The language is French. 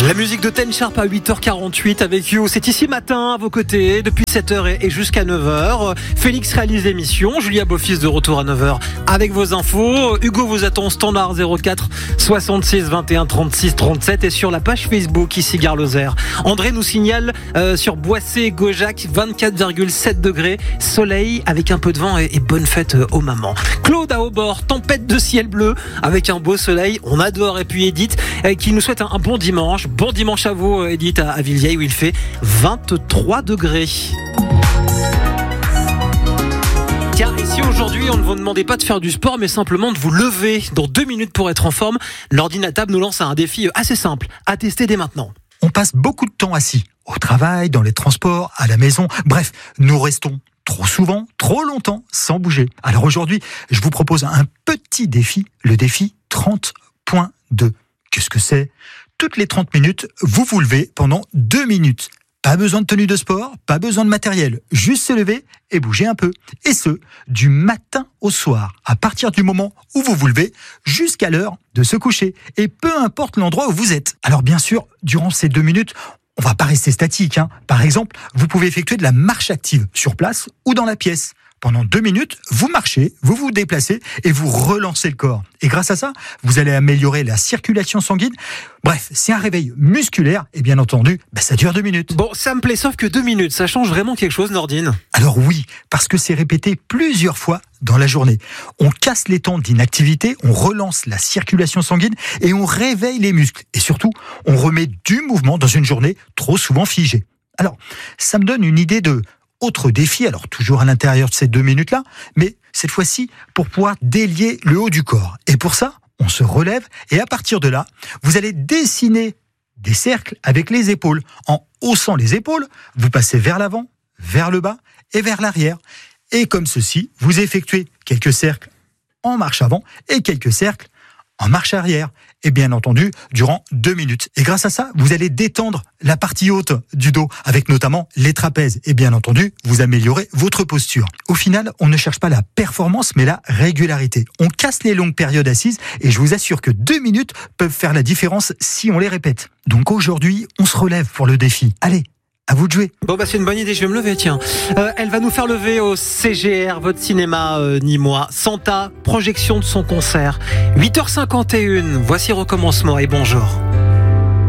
La musique de Ten Sharp à 8h48 avec You. C'est ici matin à vos côtés depuis 7h et jusqu'à 9h. Félix réalise l'émission. Julia Beaufils de retour à 9h avec vos infos. Hugo vous attend au standard 04 66 21 36 37 et sur la page Facebook ici Gare Lozère. André nous signale sur Boissé-Gaujac 24,7 degrés. Soleil avec un peu de vent et bonne fête aux mamans. Claude à Hautbord, tempête de ciel bleu avec un beau soleil. On adore. Et puis Edith qui nous souhaite un bon dimanche. Bon dimanche à vous, Edith, à Villevieille où il fait 23 degrés. Tiens, et si aujourd'hui on ne vous demandait pas de faire du sport mais simplement de vous lever dans 2 minutes pour être en forme, l'Ordinatable nous lance un défi assez simple à tester dès maintenant. On passe beaucoup de temps assis, au travail, dans les transports, à la maison, bref, nous restons trop souvent, trop longtemps sans bouger. Alors aujourd'hui, je vous propose un petit défi, le défi 30.2. Qu'est-ce que c'est ? Toutes les 30 minutes, vous vous levez pendant 2 minutes. Pas besoin de tenue de sport, pas besoin de matériel. Juste se lever et bouger un peu. Et ce, du matin au soir. À partir du moment où vous vous levez, jusqu'à l'heure de se coucher. Et peu importe l'endroit où vous êtes. Alors bien sûr, durant ces 2 minutes, on va pas rester statique. Par exemple, vous pouvez effectuer de la marche active sur place ou dans la pièce. Pendant 2 minutes, vous marchez, vous vous déplacez et vous relancez le corps. Et grâce à ça, vous allez améliorer la circulation sanguine. Bref, c'est un réveil musculaire et bien entendu, ça dure 2 minutes. Bon, ça me plaît, sauf que 2 minutes, ça change vraiment quelque chose, Nordine ? Alors oui, parce que c'est répété plusieurs fois dans la journée. On casse les temps d'inactivité, on relance la circulation sanguine et on réveille les muscles. Et surtout, on remet du mouvement dans une journée trop souvent figée. Alors, ça me donne une idée de autre défi, alors toujours à l'intérieur de ces 2 minutes-là, mais cette fois-ci pour pouvoir délier le haut du corps. Et pour ça, on se relève et à partir de là, vous allez dessiner des cercles avec les épaules. En haussant les épaules, vous passez vers l'avant, vers le bas et vers l'arrière. Et comme ceci, vous effectuez quelques cercles en marche avant et quelques cercles en marche arrière. Et bien entendu, durant 2 minutes. Et grâce à ça, vous allez détendre la partie haute du dos, avec notamment les trapèzes. Et bien entendu, vous améliorez votre posture. Au final, on ne cherche pas la performance, mais la régularité. On casse les longues périodes assises, et je vous assure que 2 minutes peuvent faire la différence si on les répète. Donc aujourd'hui, on se relève pour le défi. Allez, à vous de jouer. Bon c'est une bonne idée, je vais me lever, tiens. Elle va nous faire lever au CGR, votre cinéma nîmois. Santa, projection de son concert. 8h51, voici Recommencement et bonjour.